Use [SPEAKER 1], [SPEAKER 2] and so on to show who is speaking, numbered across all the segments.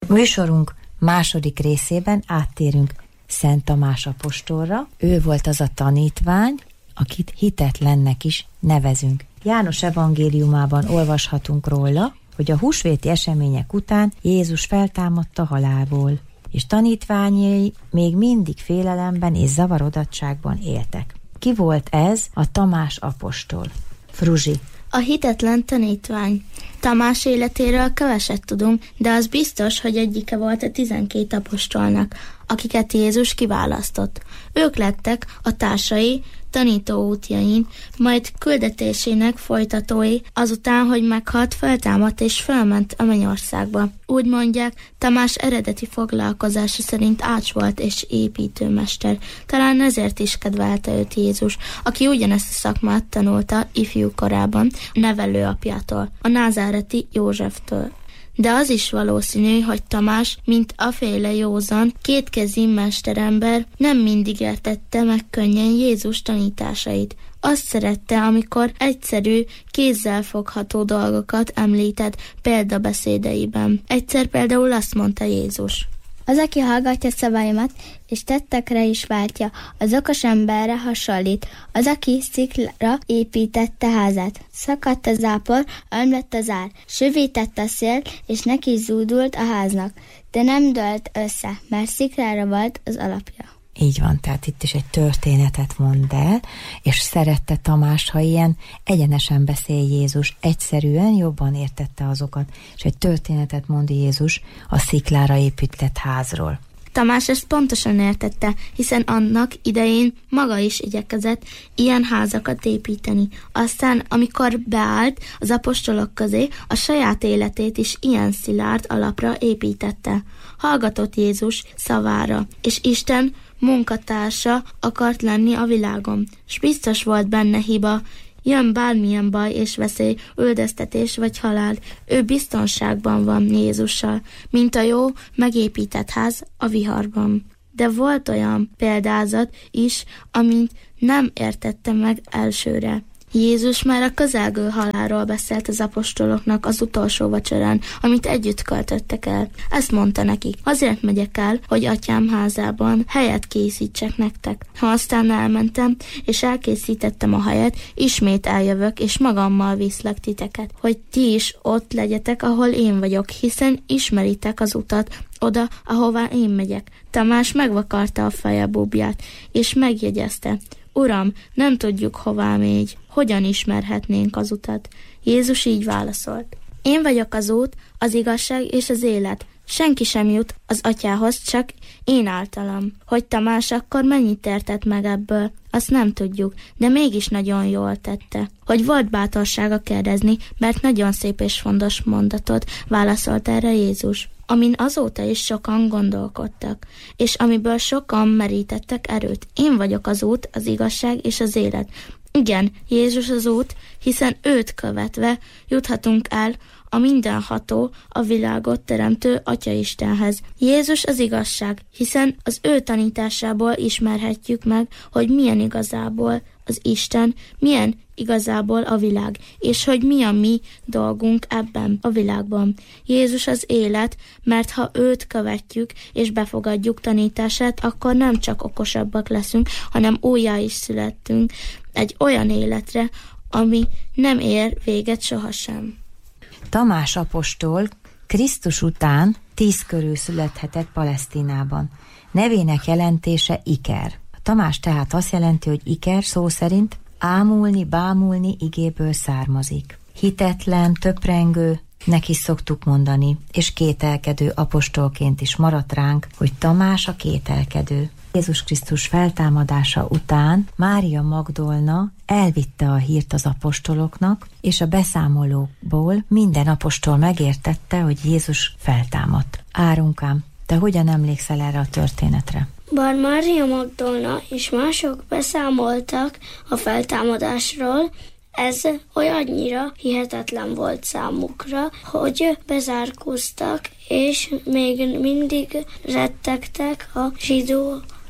[SPEAKER 1] Műsorunk második részében áttérünk Szent Tamás apostolra. Ő volt az a tanítvány, akit hitetlennek is nevezünk. János evangéliumában olvashatunk róla, hogy a húsvéti események után Jézus feltámadta halálból, és tanítványai még mindig félelemben és zavarodottságban éltek. Ki volt ez a Tamás apostol? Fruzsi.
[SPEAKER 2] A hitetlen tanítvány. Tamás életéről keveset tudunk, de az biztos, hogy egyike volt a 12 apostolnak, akiket Jézus kiválasztott. Ők lettek a társai tanító útjain, majd küldetésének folytatói, azután, hogy meghalt, feltámadt és felment a mennyországba. Úgy mondják, Tamás eredeti foglalkozása szerint ács volt és építőmester. Talán ezért is kedvelte őt Jézus, aki ugyanezt a szakmát tanulta ifjú korában nevelőapjától, a názáreti Józseftől. De az is valószínű, hogy Tamás, mint aféle józan, kétkezi mesterember nem mindig értette meg könnyen Jézus tanításait. Azt szerette, amikor egyszerű, kézzel fogható dolgokat említett példabeszédeiben. Egyszer például azt mondta Jézus:
[SPEAKER 3] az, aki hallgatja szavaimat, és tettekre is váltja, az okos emberre hasonlít. Az, aki sziklára építette házát. Szakadt a zápor, ömlött az ár, süvített a szél, és neki zúdult a háznak. De nem dőlt össze, mert sziklára volt az alapja.
[SPEAKER 1] Így van, tehát itt is egy történetet mond el, és szerette Tamás, ha ilyen egyenesen beszél Jézus, egyszerűen jobban értette azokat, és egy történetet mond Jézus a sziklára épített házról.
[SPEAKER 2] Tamás ezt pontosan értette, hiszen annak idején maga is igyekezett ilyen házakat építeni. Aztán, amikor beállt az apostolok közé, a saját életét is ilyen szilárd alapra építette. Hallgatott Jézus szavára, és Isten munkatársa akart lenni a világon, s biztos volt benne hiba, jön bármilyen baj és veszély, üldöztetés vagy halál, ő biztonságban van Jézussal, mint a jó, megépített ház a viharban. De volt olyan példázat is, amint nem értette meg elsőre. Jézus már a közelgő halálról beszélt az apostoloknak az utolsó vacsorán, amit együtt költöttek el. Ezt mondta nekik: azért megyek el, hogy atyám házában helyet készítsek nektek. Ha aztán elmentem, és elkészítettem a helyet, ismét eljövök, és magammal viszlek titeket, hogy ti is ott legyetek, ahol én vagyok, hiszen ismeritek az utat oda, ahová én megyek. Tamás megvakarta a feje búbját, és megjegyezte: Uram, nem tudjuk, hová megy, hogyan ismerhetnénk az utat? Jézus így válaszolt: én vagyok az út, az igazság és az élet. Senki sem jut az atyához, csak én általam. Hogy Tamás akkor mennyit értett meg ebből, azt nem tudjuk, de mégis nagyon jól tette. Hogy volt bátorsága kérdezni, mert nagyon szép és fontos mondatot válaszolt erre Jézus, amin azóta is sokan gondolkodtak, és amiből sokan merítettek erőt. Én vagyok az út, az igazság és az élet. Igen, Jézus az út, hiszen őt követve juthatunk el a mindenható, a világot teremtő Atya-Istenhez. Jézus az igazság, hiszen az ő tanításából ismerhetjük meg, hogy milyen igazából az Isten, milyen igazából a világ, és hogy mi a mi dolgunk ebben a világban. Jézus az élet, mert ha őt követjük és befogadjuk tanítását, akkor nem csak okosabbak leszünk, hanem újjá is születtünk egy olyan életre, ami nem ér véget sohasem.
[SPEAKER 1] Tamás apostol Krisztus után 10 körül születhetett Palesztinában. Nevének jelentése Iker. A Tamás tehát azt jelenti, hogy Iker szó szerint ámulni, bámulni igéből származik. Hitetlen, töprengő, neki szoktuk mondani, és kételkedő apostolként is maradt ránk, hogy Tamás a kételkedő. Jézus Krisztus feltámadása után Mária Magdolna elvitte a hírt az apostoloknak, és a beszámolókból minden apostol megértette, hogy Jézus feltámadt. Árunkám, te hogyan emlékszel erre a történetre?
[SPEAKER 4] Bár Mária Magdolna és mások beszámoltak a feltámadásról, ez olyannyira hihetetlen volt számukra, hogy bezárkóztak, és még mindig rettegtek a zsidó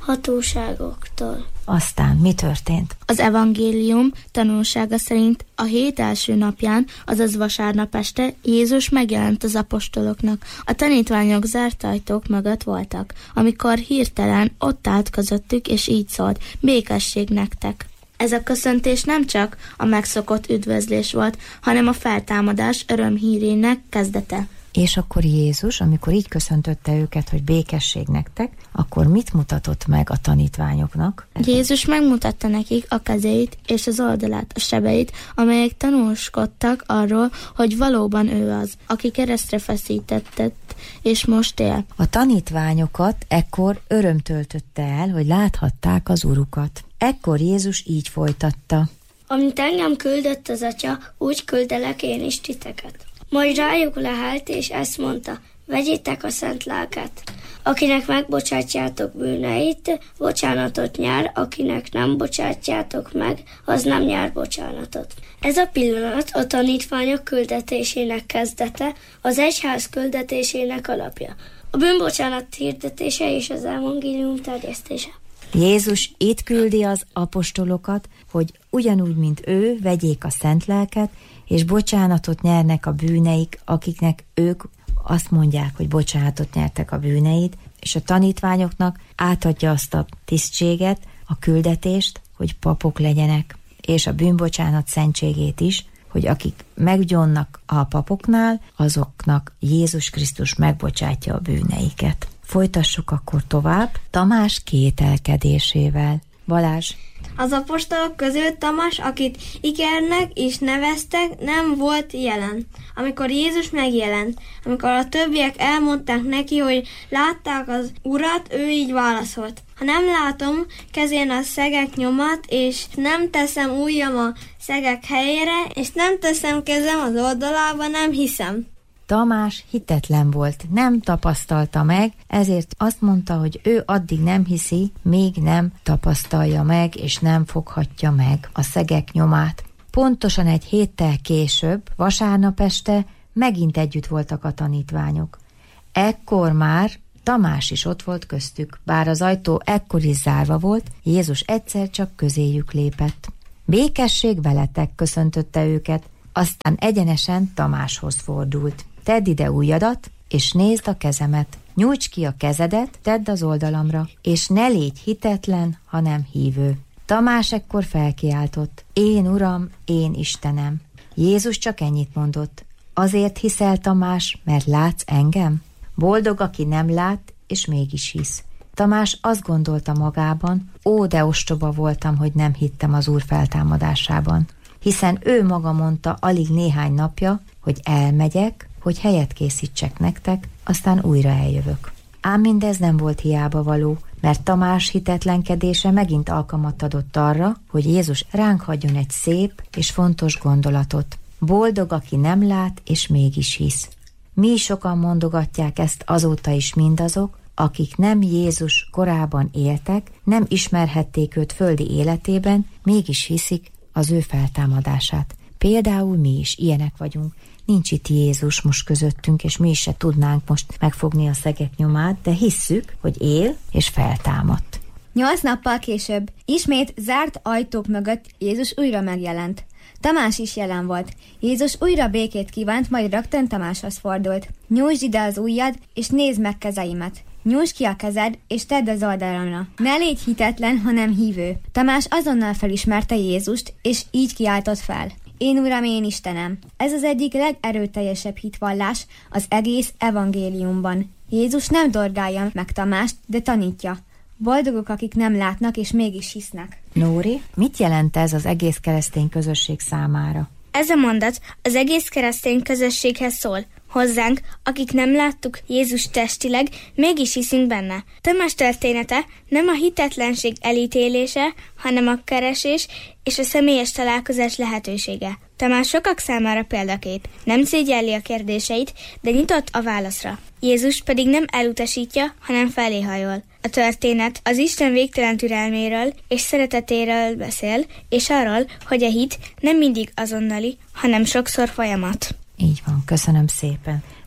[SPEAKER 4] hatóságoktól.
[SPEAKER 1] Aztán mi történt?
[SPEAKER 2] Az evangélium tanulsága szerint a hét első napján, azaz vasárnap este Jézus megjelent az apostoloknak. A tanítványok zárt ajtók mögött voltak, amikor hirtelen ott állt közöttük, és így szólt: békesség nektek! Ez a köszöntés nem csak a megszokott üdvözlés volt, hanem a feltámadás örömhírének kezdete.
[SPEAKER 1] És akkor Jézus, amikor így köszöntötte őket, hogy békesség nektek, akkor mit mutatott meg a tanítványoknak?
[SPEAKER 2] Jézus megmutatta nekik a kezeit és az oldalát, a sebeit, amelyek tanúskodtak arról, hogy valóban ő az, aki keresztre feszítettet, és most él.
[SPEAKER 1] A tanítványokat ekkor öröm töltötte el, hogy láthatták az Urukat. Ekkor Jézus így folytatta:
[SPEAKER 4] Amint engem küldött az Atya, úgy küldelek én is titeket. Majd rájuk lehelt, és ezt mondta: vegyétek a szent lelket. Akinek megbocsátjátok bűneit, bocsánatot nyer, akinek nem bocsátjátok meg, az nem nyer bocsánatot. Ez a pillanat a tanítványok küldetésének kezdete, az egyház küldetésének alapja. A bűnbocsánat hirdetése és az evangélium terjesztése.
[SPEAKER 1] Jézus itt küldi az apostolokat, hogy ugyanúgy, mint ő, vegyék a szent lelket, és bocsánatot nyernek a bűneik, akiknek ők azt mondják, hogy bocsánatot nyertek a bűneid, és a tanítványoknak átadja azt a tisztséget, a küldetést, hogy papok legyenek, és a bűnbocsánat szentségét is, hogy akik meggyónnak a papoknál, azoknak Jézus Krisztus megbocsátja a bűneiket. Folytassuk akkor tovább Tamás kételkedésével. Balázs.
[SPEAKER 5] Az apostolok közül Tamás, akit Ikernek is neveztek, nem volt jelen, amikor Jézus megjelent. Amikor a többiek elmondták neki, hogy látták az Urat, ő így válaszolt: ha nem látom kezén a szegek nyomat, és nem teszem ujjam a szegek helyére, és nem teszem kezem az oldalába, nem hiszem.
[SPEAKER 1] Tamás hitetlen volt, nem tapasztalta meg, ezért azt mondta, hogy ő addig nem hiszi, míg nem tapasztalja meg, és nem foghatja meg a szegek nyomát. Pontosan egy héttel később, vasárnap este megint együtt voltak a tanítványok. Ekkor már Tamás is ott volt köztük, bár az ajtó ekkor is zárva volt, Jézus egyszer csak közéjük lépett. Békesség veletek, köszöntötte őket, aztán egyenesen Tamáshoz fordult. Tedd ide ujjadat, és nézd a kezemet. Nyújts ki a kezedet, tedd az oldalamra, és ne légy hitetlen, hanem hívő. Tamás ekkor felkiáltott: én Uram, én Istenem. Jézus csak ennyit mondott: azért hiszel, Tamás, mert látsz engem? Boldog, aki nem lát, és mégis hisz. Tamás azt gondolta magában: ó, de ostoba voltam, hogy nem hittem az Úr feltámadásában. Hiszen ő maga mondta alig néhány napja, hogy elmegyek, hogy helyet készítsek nektek, aztán újra eljövök. Ám mindez nem volt hiába való, mert Tamás hitetlenkedése megint alkalmat adott arra, hogy Jézus ránk hagyjon egy szép és fontos gondolatot. Boldog, aki nem lát, és mégis hisz. Mi is sokan mondogatják ezt azóta is mindazok, akik nem Jézus korában éltek, nem ismerhették őt földi életében, mégis hiszik az ő feltámadását. Például mi is ilyenek vagyunk. Nincs itt Jézus most közöttünk, és mi is se tudnánk most megfogni a szegek nyomát, de hisszük, hogy él és feltámadt.
[SPEAKER 6] 8 nappal később, ismét zárt ajtók mögött Jézus újra megjelent. Tamás is jelen volt. Jézus újra békét kívánt, majd rögtön Tamáshoz fordult. Nyújtsd ide az ujjad, és nézd meg kezeimet. Nyújtsd ki a kezed, és tedd az oldalamra. Ne légy hitetlen, hanem hívő. Tamás azonnal felismerte Jézust, és így kiáltott fel: én Uram, én Istenem. Ez az egyik legerőteljesebb hitvallás az egész evangéliumban. Jézus nem dorgálja meg Tamást, de tanítja. Boldogok, akik nem látnak, és mégis hisznek.
[SPEAKER 1] Nóri, mit jelent ez az egész keresztény közösség számára?
[SPEAKER 2] Ez a mondat az egész keresztény közösséghez szól. Hozzánk, akik nem láttuk Jézus testileg, mégis hiszünk benne. Tamás története nem a hitetlenség elítélése, hanem a keresés és a személyes találkozás lehetősége. Tamás sokak számára példakép. Nem szégyelli a kérdéseit, de nyitott a válaszra. Jézus pedig nem elutasítja, hanem feléhajol. A történet az Isten végtelen türelméről és szeretetéről beszél, és arról, hogy a hit nem mindig azonnali, hanem sokszor folyamat.
[SPEAKER 1] Így van, köszönöm szépen.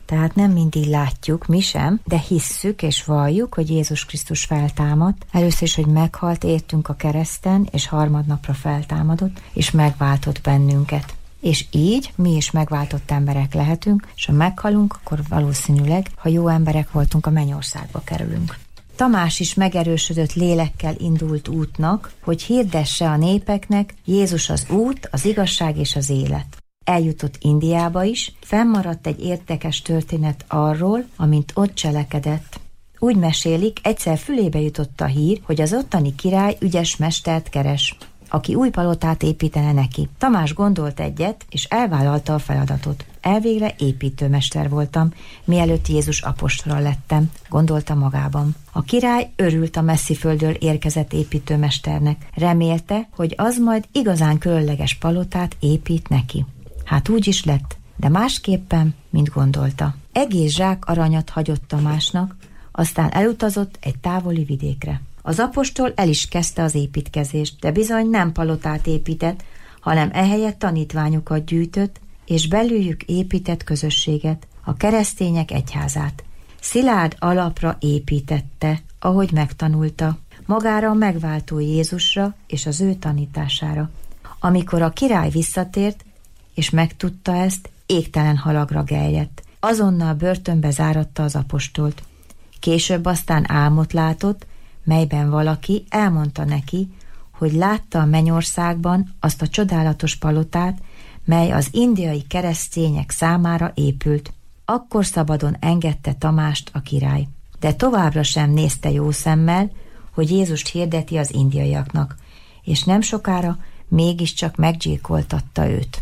[SPEAKER 1] Tehát nem mindig látjuk, mi sem, de hisszük és valljuk, hogy Jézus Krisztus feltámadt. Először is, hogy meghalt értünk a kereszten, és harmadnapra feltámadott, és megváltott bennünket. És így mi is megváltott emberek lehetünk, és ha meghalunk, akkor valószínűleg, ha jó emberek voltunk, a mennyországba kerülünk. Tamás is megerősödött lélekkel indult útnak, hogy hirdesse a népeknek, Jézus az út, az igazság és az élet. Eljutott Indiába is, fennmaradt egy érdekes történet arról, amint ott cselekedett. Úgy mesélik, egyszer fülébe jutott a hír, hogy az ottani király ügyes mestert keres, aki új palotát építene neki. Tamás gondolt egyet, és elvállalta a feladatot. Elvégre építőmester voltam, mielőtt Jézus apostola lettem, gondolta magában. A király örült a messzi földről érkezett építőmesternek. Remélte, hogy az majd igazán különleges palotát épít neki. Hát úgy is lett, de másképpen, mint gondolta. Egész zsák aranyat hagyott Tamásnak, aztán elutazott egy távoli vidékre. Az apostol el is kezdte az építkezést, de bizony nem palotát épített, hanem ehelyett tanítványokat gyűjtött, és belőlük épített közösséget, a keresztények egyházát. Szilárd alapra építette, ahogy megtanulta, magára a megváltó Jézusra és az ő tanítására. Amikor a király visszatért, és megtudta ezt, égtelen halagra gerjedt. Azonnal börtönbe záratta az apostolt. Később aztán álmot látott, melyben valaki elmondta neki, hogy látta a mennyországban azt a csodálatos palotát, mely az indiai keresztények számára épült. Akkor szabadon engedte Tamást a király. De továbbra sem nézte jó szemmel, hogy Jézust hirdeti az indiaiaknak, és nem sokára mégiscsak meggyilkoltatta őt.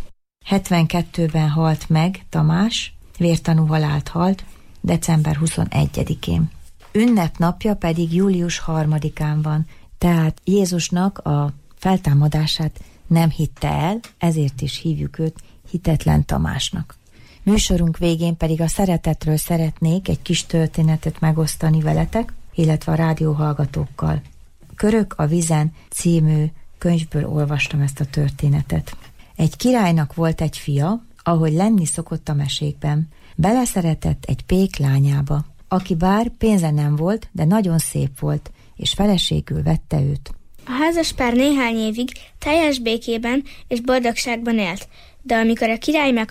[SPEAKER 1] 72-ben halt meg Tamás, vértanú halált halt, december 21-én. Ünnepnapja pedig július 3-án van, tehát Jézusnak a feltámadását nem hitte el, ezért is hívjuk őt hitetlen Tamásnak. Műsorunk végén pedig a szeretetről szeretnék egy kis történetet megosztani veletek, illetve a rádióhallgatókkal. Körök a vizen című könyvből olvastam ezt a történetet. Egy királynak volt egy fia, ahogy lenni szokott a mesékben. Beleszeretett egy pék lányába, aki bár pénze nem volt, de nagyon szép volt, és feleségül vette őt.
[SPEAKER 2] A házaspár néhány évig teljes békében és boldogságban élt, de amikor a király